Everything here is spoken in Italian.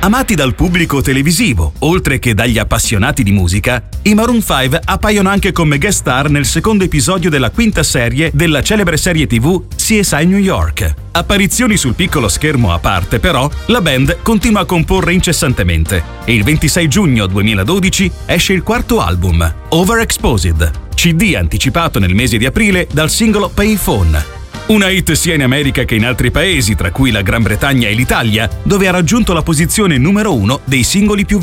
Amati dal pubblico televisivo, oltre che dagli appassionati di musica, i Maroon 5 appaiono anche come guest star nel secondo episodio della quinta serie della celebre serie TV CSI New York. Apparizioni sul piccolo schermo a parte, però, la band continua a comporre incessantemente e il 26 giugno 2012 esce il quarto album, Overexposed, CD anticipato nel mese di aprile dal singolo Payphone. Una hit sia in America che in altri paesi, tra cui la Gran Bretagna e l'Italia, dove ha raggiunto la posizione numero 1 dei singoli più